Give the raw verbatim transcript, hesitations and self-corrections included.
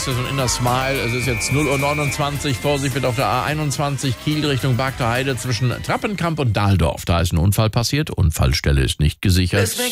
Praxis und Inner Smile. Es ist jetzt null Uhr neunundzwanzig. Vorsicht wird auf der A einundzwanzig Kiel Richtung Bagter Heide zwischen Trappenkamp und Dahldorf. Da ist ein Unfall passiert. Unfallstelle ist nicht gesichert.